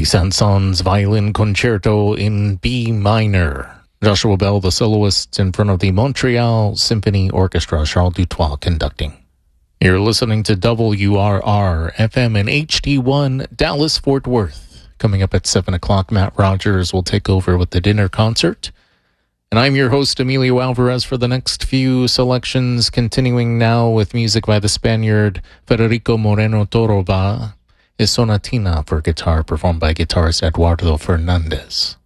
the Saint-Saëns Violin Concerto in B minor. Joshua Bell, the soloist, in front of the Montreal Symphony Orchestra, Charles Dutoit conducting. You're listening to WRR FM and HD1 Dallas-Fort Worth. Coming up at 7 o'clock, Matt Rogers will take over with the dinner concert. And I'm your host, Emilio Alvarez, for the next few selections, continuing now with music by the Spaniard Federico Moreno Torroba, a sonatina for guitar performed by guitarist Eduardo Fernandez.